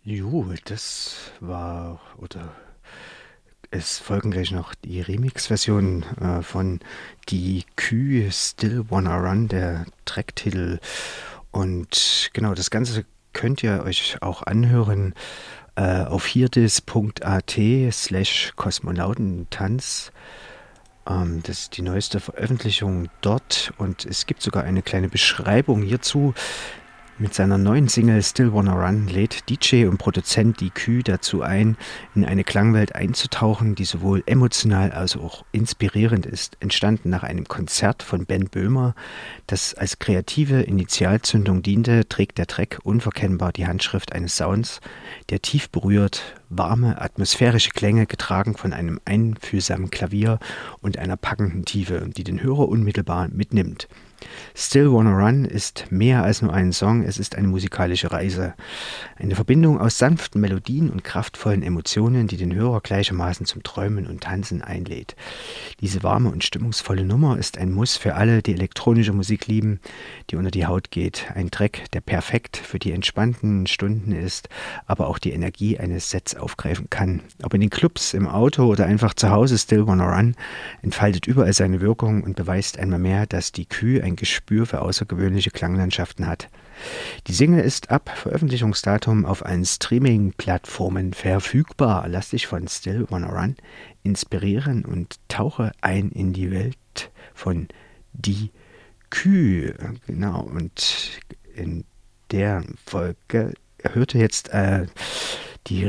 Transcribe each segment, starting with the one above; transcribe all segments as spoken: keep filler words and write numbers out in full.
Jo, das war oder es folgen gleich noch die Remix-Version äh, von Die Kühe Still Wanna Run, der Tracktitel. Und genau, das Ganze könnt ihr euch auch anhören äh, auf hierdis.at slash Kosmonautentanz. Ähm, das ist die neueste Veröffentlichung dort und es gibt sogar eine kleine Beschreibung hierzu. Mit seiner neuen Single Still Wanna Run lädt D J und Produzent Die Kü dazu ein, in eine Klangwelt einzutauchen, die sowohl emotional als auch inspirierend ist. Entstanden nach einem Konzert von Ben Böhmer, das als kreative Initialzündung diente, trägt der Track unverkennbar die Handschrift eines Sounds, der tief berührt, warme, atmosphärische Klänge getragen von einem einfühlsamen Klavier und einer packenden Tiefe, die den Hörer unmittelbar mitnimmt. Still Wanna Run ist mehr als nur ein Song, es ist eine musikalische Reise. Eine Verbindung aus sanften Melodien und kraftvollen Emotionen, die den Hörer gleichermaßen zum Träumen und Tanzen einlädt. Diese warme und stimmungsvolle Nummer ist ein Muss für alle, die elektronische Musik lieben, die unter die Haut geht. Ein Track, der perfekt für die entspannten Stunden ist, aber auch die Energie eines Sets aufgreifen kann. Ob in den Clubs, im Auto oder einfach zu Hause, Still Wanna Run entfaltet überall seine Wirkung und beweist einmal mehr, dass die Kü ein Gespür für außergewöhnliche Klanglandschaften hat. Die Single ist ab Veröffentlichungsdatum auf allen Streaming-Plattformen verfügbar. Lass dich von Still Wanna Run inspirieren und tauche ein in die Welt von Die Kü. Genau, und in der Folge hörte jetzt äh, die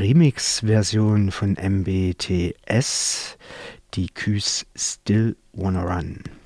Remix-Version von M B T S, Die Küs Still Wanna Run.